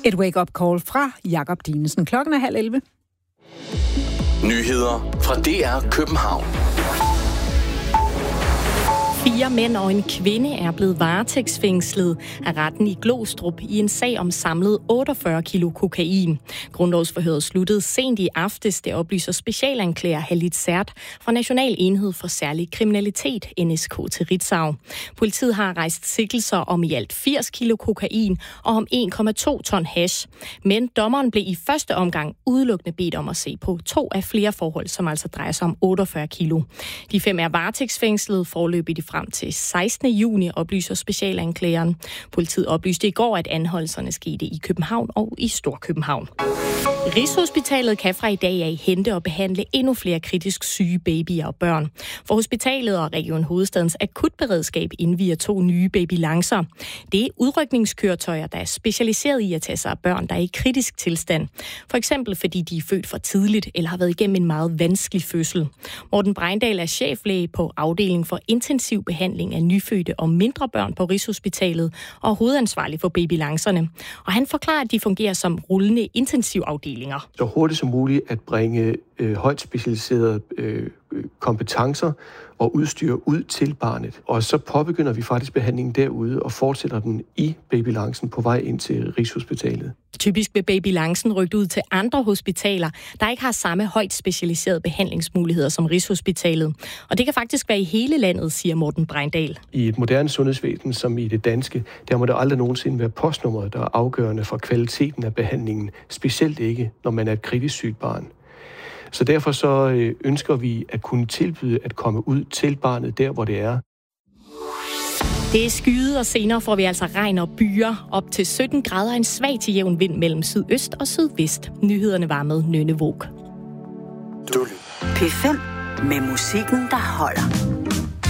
Et wake-up call fra Jakob Dinesen. Klokken er 10:30. Nyheder fra DR København. 4 mænd og en kvinde er blevet varetægtsfængslet af retten i Glostrup i en sag om samlet 48 kilo kokain. Grundlovsforhøret sluttede sent i aftes, det oplyser specialanklager Halit Sært fra National Enhed for Særlig Kriminalitet, NSK, til Ritzau. Politiet har rejst sigtelser om i alt 80 kilo kokain og om 1,2 ton hash. Men dommeren blev i første omgang udelukkende bedt om at se på 2 af flere forhold, som altså drejer sig om 48 kilo. De 5 er varetægtsfængslet foreløbig frem til 16. juni, oplyser specialanklageren. Politiet oplyste i går, at anholdelserne skete i København og i Storkøbenhavn. Rigshospitalet kan fra i dag af hente og behandle endnu flere kritisk syge babyer og børn. For hospitalet og Region Hovedstadens akutberedskab indviger 2 nye babylancer. Det er udrykningskøretøjer, der er specialiseret i at tage sig af børn, der er i kritisk tilstand. For eksempel fordi de er født for tidligt eller har været igennem en meget vanskelig fødsel. Morten Breindal er cheflæge på afdelingen for intensiv behandling af nyfødte og mindre børn på Rigshospitalet og hovedansvarlig for babylancerne. Og han forklarer, at de fungerer som rullende intensivafdelinger. Så hurtigt som muligt at bringe højt specialiserede kompetencer og udstyr ud til barnet. Og så påbegynder vi faktisk behandlingen derude og fortsætter den i babylancen på vej ind til Rigshospitalet. Typisk vil babylancen rykke ud til andre hospitaler, der ikke har samme højt specialiserede behandlingsmuligheder som Rigshospitalet. Og det kan faktisk være i hele landet, siger Morten Breindal. I et moderne sundhedsvæsen som i det danske, der må der aldrig nogensinde være postnummeret, der er afgørende for kvaliteten af behandlingen. Specielt ikke, når man er et kritisk sygt barn. Så derfor så ønsker vi at kunne tilbyde at komme ud til barnet der, hvor det er. Det er skyet, og senere får vi altså regn og byer. Op til 17 grader, en svag til jævn vind mellem sydøst og sydvest. Nyhederne var med Nynne Våg. P5 med musikken, der holder.